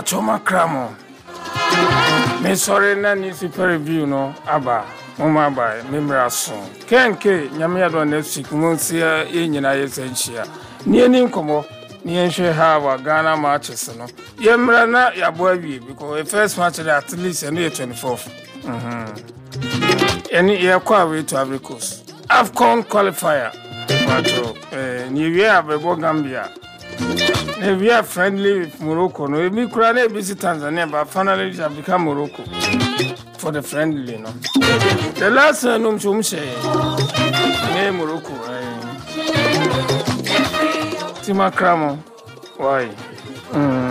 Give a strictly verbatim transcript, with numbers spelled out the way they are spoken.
Choma Cramo. Me sorry, Nanny super review no aba. Mama by Mimra song. Ken K, Yamia next week, Monsieur in United States. Near Ninkomo, near she have a Ghana matches. No, Yamrana, ya boy, because the first match at least a near twenty-fourth. Any air quality to Ivory Coast. AFCON qualifier. But New Year, Gambia. We are friendly with Morocco. No, we could visit Tanzania, but finally have become Morocco for the friendly. No, the last one, um, some say, name Morocco. Tima Cramo, why?